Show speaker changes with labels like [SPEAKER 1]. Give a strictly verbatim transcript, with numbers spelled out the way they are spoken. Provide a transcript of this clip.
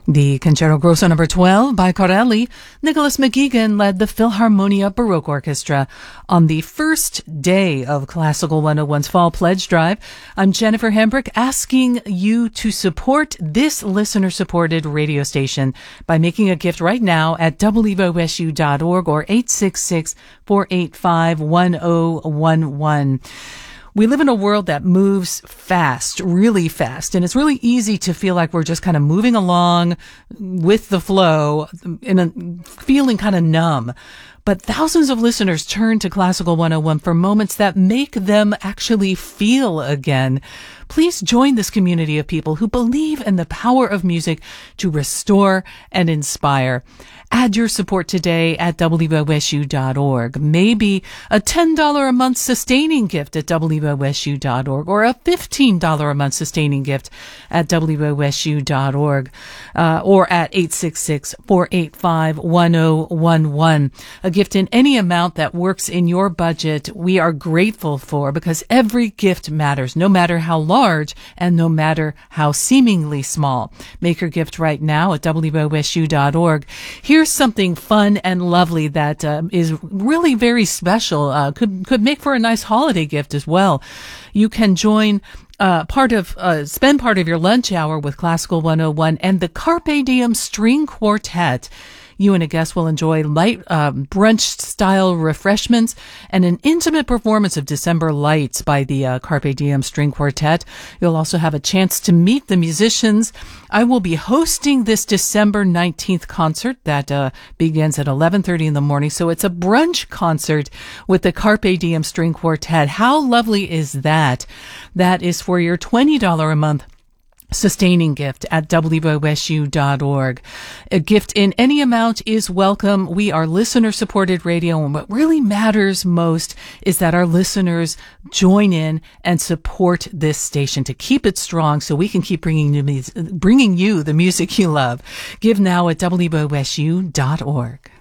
[SPEAKER 1] The Concerto Grosso number twelve by Corelli, Nicholas McGeegan led the Philharmonia Baroque Orchestra on the first day of Classical one oh one's Fall Pledge Drive. I'm Jennifer Hambrick, asking you to support this listener-supported radio station by making a gift right now at w o s u dot org or eight six six, four eight five, one oh one one. We live in a world that moves fast, really fast, and it's really easy to feel like we're just kind of moving along with the flow in a feeling kind of numb. But thousands of listeners turn to Classical one oh one for moments that make them actually feel again. Please join this community of people who believe in the power of music to restore and inspire. Add your support today at w o s u dot org. Maybe a ten dollars a month sustaining gift at w o s u dot org or a fifteen dollars a month sustaining gift at w o s u dot org uh, or at eight six six, four eight five, one oh one one. A gift in any amount that works in your budget we are grateful for, because every gift matters, no matter how large and no matter how seemingly small. Make your gift right now at w o s u dot org. Here's something fun and lovely that uh, is really very special. Uh, could could make for a nice holiday gift as well. You can join uh, part of uh, spend part of your lunch hour with Classical one oh one and the Carpe Diem String Quartet. You and a guest will enjoy light uh, brunch-style refreshments and an intimate performance of December Lights by the uh, Carpe Diem String Quartet. You'll also have a chance to meet the musicians. I will be hosting this December nineteenth concert that uh, begins at eleven thirty in the morning. So it's a brunch concert with the Carpe Diem String Quartet. How lovely is that? That is for your twenty dollars a month sustaining gift at w o s u dot org. A gift in any amount is welcome. We are listener-supported radio, and what really matters most is that our listeners join in and support this station to keep it strong so we can keep bringing you, bringing you the music you love. Give now at w o s u dot org.